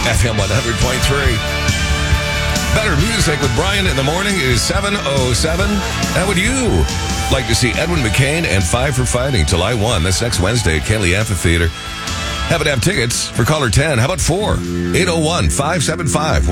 FM 100.3. Better Music with Brian in the morning is 7:07. How would you like to see Edwin McCain and Five for Fighting July 1? That's next Wednesday at Kelly Amphitheater. Happen to have tickets for caller 10. How about 4? 801-575